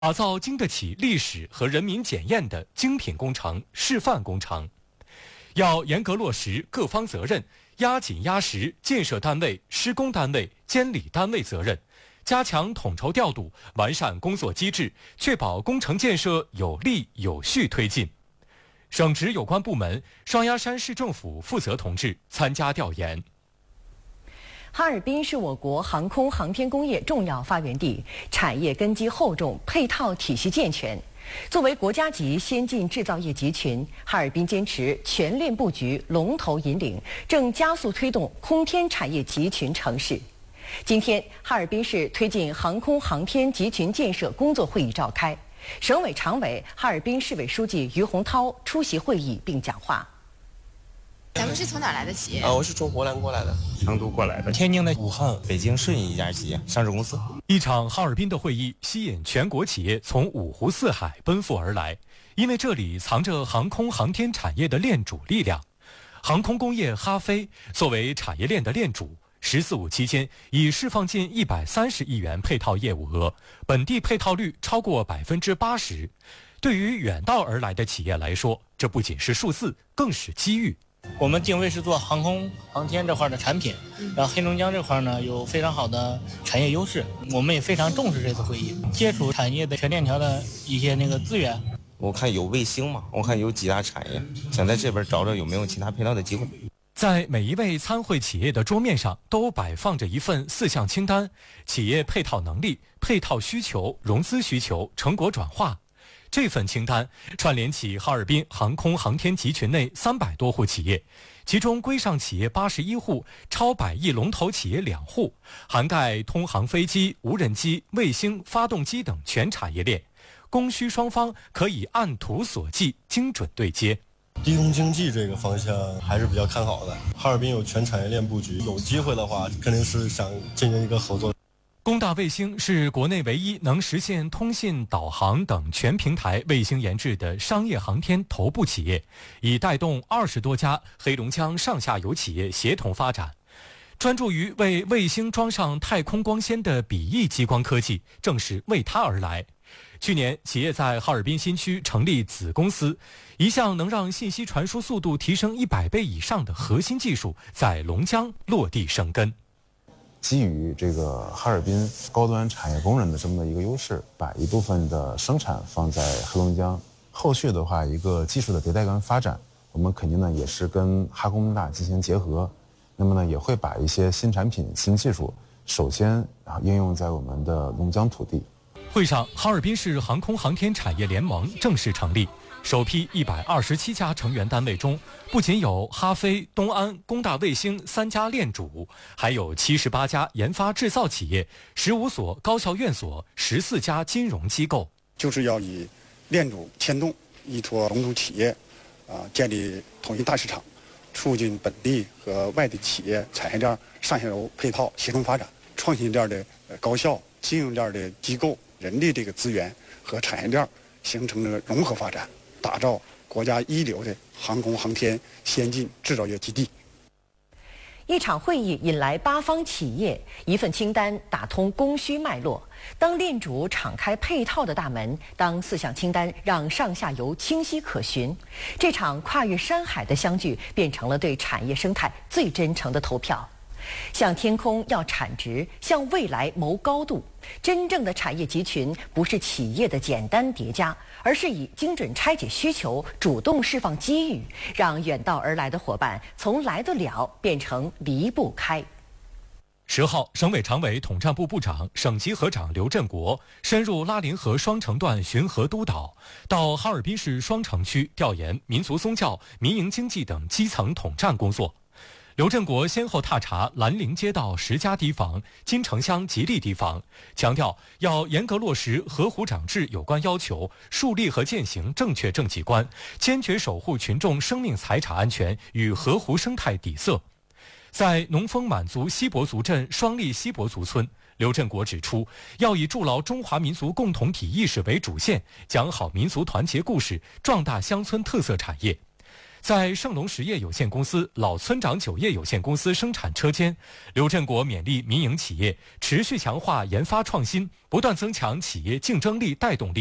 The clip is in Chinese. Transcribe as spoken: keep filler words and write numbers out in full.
打造经得起历史和人民检验的精品工程、示范工程。要严格落实各方责任，压紧压实建设单位、施工单位、监理单位责任，加强统筹调度，完善工作机制，确保工程建设有力有序推进。省直有关部门、双鸭山市政府负责同志参加调研。 哈尔滨是我国航空航天工业重要发源地，产业根基厚重，配套体系健全。作为国家级先进制造业集群，哈尔滨坚持全链布局、龙头引领，正加速推动空天产业集群城市。今天，哈尔滨市推进航空航天集群建设工作会议召开，省委常委、哈尔滨市委书记于洪涛出席会议并讲话。 咱们是从哪来的企业？ 啊，我是从湖南过来的， 成都过来的， 天津的、武汉、北京顺义一家企业上市公司。 一场哈尔滨的会议吸引全国企业从五湖四海奔赴而来，因为这里藏着航空航天产业的链主力量。航空工业哈飞作为产业链的链主，十四五期间已释放近一百三十亿元配套业务额，本地配套率超过百分之八十。对于远道而来的企业来说，这不仅是数字，更是机遇。 我们定位是做航空航天这块的产品，然后黑龙江这块呢有非常好的产业优势，我们也非常重视这次会议，接触产业的全链条的一些那个资源。 我看有卫星嘛，我看有几大产业，想在这边找找有没有其他配套的机会。 在每一位参会企业的桌面上都摆放着一份四项清单，企业配套能力、配套需求、融资需求、成果转化。这份清单串联起哈尔滨航空航天集群内三百多户企业，其中规上企业八十一户，超百亿龙头企业两户，涵盖通航飞机、无人机、卫星、发动机等全产业链，供需双方可以按图索骥，精准对接。 低空经济这个方向还是比较看好的，哈尔滨有全产业链布局，有机会的话肯定是想进行一个合作。 工大卫星是国内唯一能实现通信、导航等全平台卫星研制的商业航天头部企业，已带动二十多家黑龙江上下游企业协同发展。专注于为卫星装上太空光纤的比翼激光科技，正是为它而来。去年，企业在哈尔滨新区成立子公司，一项能让信息传输速度提升一百倍以上的核心技术，在龙江落地生根。 基于这个哈尔滨高端产业工人的这么一个优势，把一部分的生产放在黑龙江。后续的话，一个技术的迭代跟发展，我们肯定呢也是跟哈工大进行结合。那么呢，也会把一些新产品、新技术，首先啊应用在我们的龙江土地。 会上，哈尔滨市航空航天产业联盟正式成立。首批一百二十七家成员单位中，不仅有哈飞、东安、工大卫星三家链主，还有七十八家研发制造企业、十五所高校院所、十四家金融机构。 就是要以链主牵动，依托龙头企业，啊，建立统一大市场，促进本地和外地企业产业链上下游配套协同发展，创新链的高校、经营链的机构、人力这个资源和产业链形成了融合发展。打造国家一流的航空航天先进制造业基地。 一场会议引来八方企业，一份清单打通供需脉络。当链主敞开配套的大门，当四项清单让上下游清晰可循，这场跨越山海的相聚，变成了对产业生态最真诚的投票。向天空要产值，向未来谋高度。真正的产业集群不是企业的简单叠加，而是以精准拆解需求，主动释放机遇，让远道而来的伙伴从来得了变成离不开。 十号，省委常委、统战部部长、省级河长刘振国深入拉林河双城段巡河督导，到哈尔滨市双城区调研民族宗教、民营经济等基层统战工作。刘振国先后踏查兰陵街道十家堤防、金城乡吉利堤防，强调要严格落实河湖长制有关要求，树立和践行正确政绩观，坚决守护群众生命财产安全与河湖生态底色。在农丰满族锡伯族镇双立锡伯族村，刘振国指出，要以筑牢中华民族共同体意识为主线，讲好民族团结故事，壮大乡村特色产业。 在盛隆实业有限公司、老村长酒业有限公司生产车间，刘振国勉励民营企业持续强化研发创新，不断增强企业竞争力带动力。